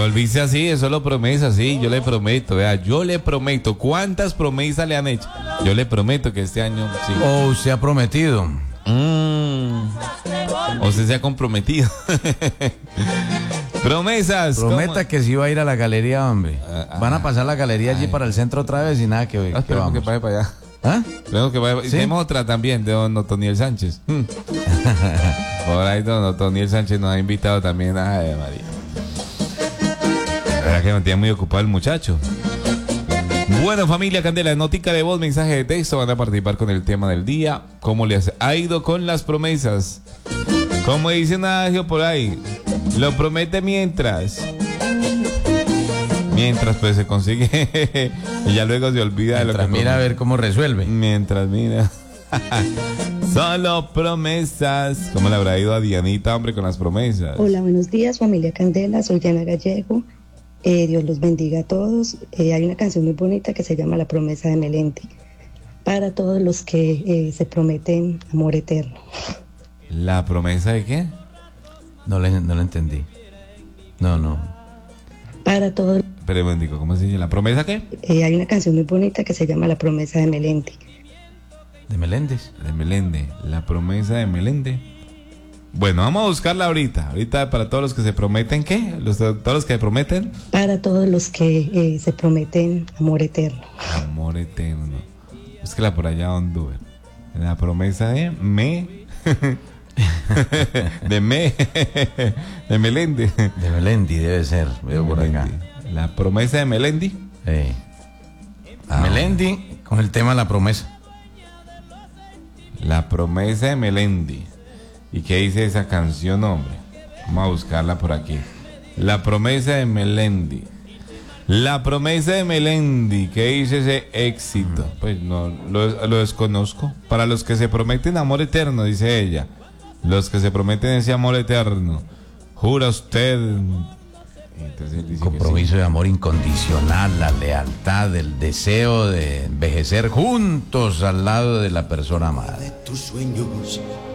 volviste así, es solo promesa, sí, yo le prometo, vea, yo le prometo. ¿Cuántas promesas le han hecho? Yo le prometo que este año, sí. ¿O usted ha prometido? O sea, se ha comprometido. Promesas. Prometa ¿cómo? que sí va a ir a la galería, hombre. Van a pasar la galería allí para el centro otra vez y nada que Esperemos que vamos. vaya para allá. ¿Ah? Esperemos que vaya. ¿Sí? Y tenemos otra también de don Otoniel Sánchez. Por ahí don Otoniel Sánchez nos ha invitado también. Ay, María. La verdad que me tiene muy ocupado el muchacho. Bueno, familia Candela, notica de voz, mensaje de texto, van a participar con el tema del día. ¿Cómo les ha ido con las promesas? Como dice un adagio por ahí, lo promete mientras pues se consigue y ya luego se olvida de lo que Mientras mira a ver cómo resuelve. mientras mira. Solo promesas. ¿Cómo le habrá ido a Dianita, hombre, con las promesas? Hola, buenos días, familia Candela, soy Diana Gallego. Dios los bendiga a todos. Hay una canción muy bonita que se llama La promesa de Melendi, para todos los que se prometen amor eterno. ¿La promesa de qué? No le entendí. No. Para todos. Pero un momentico, ¿cómo se dice? ¿La promesa qué? Hay una canción muy bonita que se llama La promesa de Melendi. ¿De Meléndez? De Melende. La promesa de Melende. Bueno, vamos a buscarla ahorita. Ahorita para todos los que se prometen, ¿qué? Todos los que prometen. Para todos los que se prometen amor eterno. Amor eterno. Búsquela por allá, Honduras. La promesa de de Melende. De Melendi debe ser. Veo por acá. La promesa de Melendi. Melendi con el tema La promesa. La promesa de Melendi. ¿Y qué dice esa canción, hombre? Vamos a buscarla por aquí. La promesa de Melendi. La promesa de Melendi. ¿Qué dice ese éxito? Pues no, lo desconozco. Para los que se prometen amor eterno, dice ella. Los que se prometen ese amor eterno. ¿Jura usted? Entonces él dice Compromiso que sí. de amor incondicional, la lealtad, el deseo de envejecer juntos al lado de la persona amada. De tus sueños